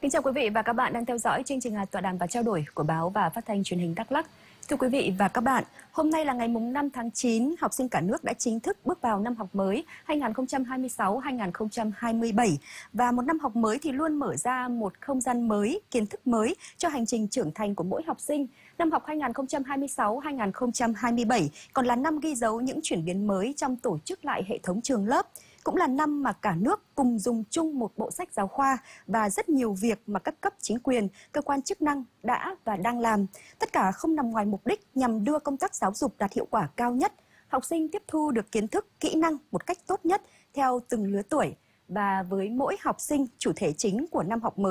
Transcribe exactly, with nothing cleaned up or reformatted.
Kính chào quý vị và các bạn đang theo dõi chương trình tọa đàm và trao đổi của báo và phát thanh truyền hình Đắk Lắk. Thưa quý vị và các bạn, hôm nay là ngày năm tháng chín, học sinh cả nước đã chính thức bước vào năm học mới hai nghìn không trăm hai mươi sáu hai nghìn không trăm hai mươi bảy. Và một năm học mới thì luôn mở ra một không gian mới, kiến thức mới cho hành trình trưởng thành của mỗi học sinh. Năm học hai nghìn không trăm hai mươi sáu hai nghìn không trăm hai mươi bảy còn là năm ghi dấu những chuyển biến mới trong tổ chức lại hệ thống trường lớp. Cũng là năm mà cả nước cùng dùng chung một bộ sách giáo khoa và rất nhiều việc mà các cấp chính quyền, cơ quan chức năng đã và đang làm. Tất cả không nằm ngoài mục đích nhằm đưa công tác giáo dục đạt hiệu quả cao nhất. Học sinh tiếp thu được kiến thức, kỹ năng một cách tốt nhất theo từng lứa tuổi. Và với mỗi học sinh, chủ thể chính của năm học mới